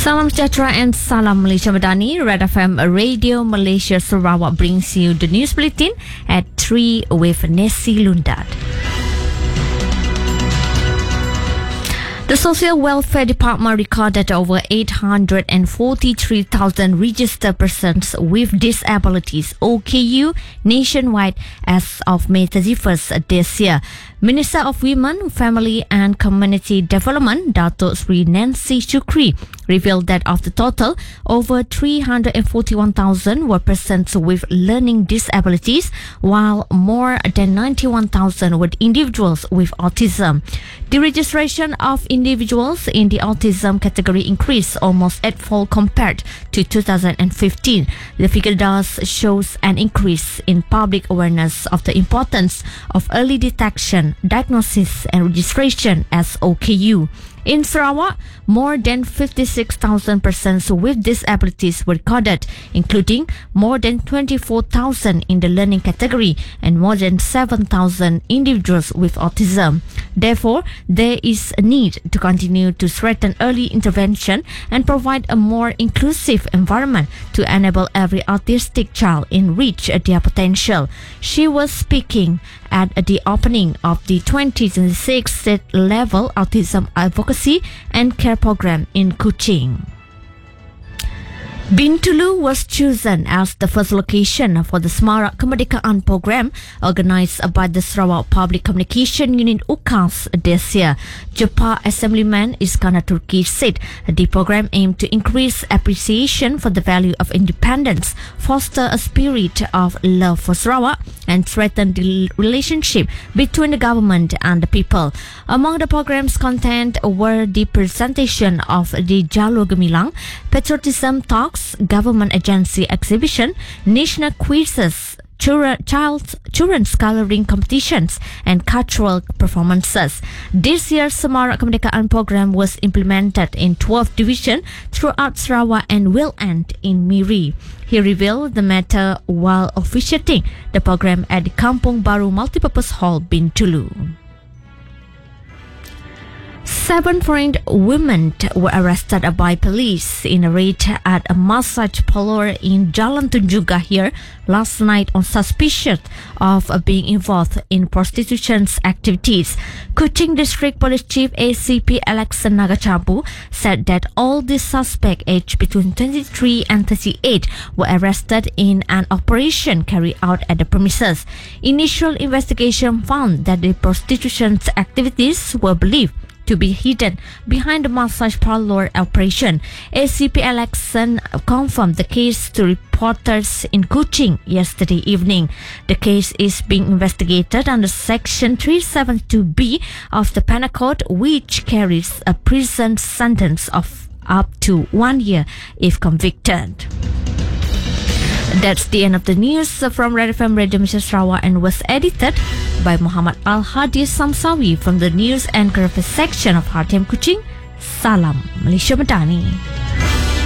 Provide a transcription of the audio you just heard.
Salam Sejahtera and Salam Malaysia Madani. Red FM Radio Malaysia Sarawak brings you the news bulletin at 3 with Nessie Lundad. The Social Welfare Department recorded over 843,000 registered persons with disabilities (OKU) nationwide as of May 31st this year. Minister of Women, Family and Community Development, Datuk Sri Nancy Shukri, revealed that of the total, over 341,000 were persons with learning disabilities, while more than 91,000 were individuals with autism. The registration of individuals in the autism category increased almost eightfold compared to 2015. The figure thus shows an increase in public awareness of the importance of early detection, diagnosis and registration as OKU. In Sarawak, more than 56,000 persons with disabilities were recorded, including more than 24,000 in the learning category and more than 7,000 individuals with autism. Therefore, there is a need to continue to strengthen early intervention and provide a more inclusive environment to enable every autistic child in reach their potential. She was speaking at the opening of the 2026 state-level autism advocacy and care program in Kuching. Bintulu was chosen as the first location for the Semarak Kemerdekaan program organised by the Sarawak Public Communication Unit UKAS this year. Jepah Assemblyman Iskandar Turki said the program aimed to increase appreciation for the value of independence, foster a spirit of love for Sarawak and strengthen the relationship between the government and the people. Among the program's content were the presentation of the Jalur Gemilang, patriotism talks, government agency exhibition, national quizzes, children's colouring competitions and cultural performances. This year's Semarak Kemerdekaan program was implemented in 12 divisions throughout Sarawak and will end in Miri. He revealed the matter while officiating the program at the Kampung Baru Multipurpose Hall, Bintulu. 7 foreign women were arrested by police in a raid at a massage parlour in Jalan Tunjung Gahir last night on suspicion of being involved in prostitution activities. Kuching District Police Chief ACP Alexan Nagachabu said that all the suspects aged between 23 and 38 were arrested in an operation carried out at the premises. Initial investigation found that the prostitution activities were believed to be hidden behind the massage parlour operation. ACP Alexan confirmed the case to reporters in Kuching yesterday evening. The case is being investigated under Section 372B of the Penal Code, which carries a prison sentence of up to 1 year if convicted. That's the end of the news from Red FM Radio Malaysia Sarawak and was edited by Muhammad Al-Hadi Samsawi from the News and Current section of Hard Time Kuching. Salam Malaysia Madani.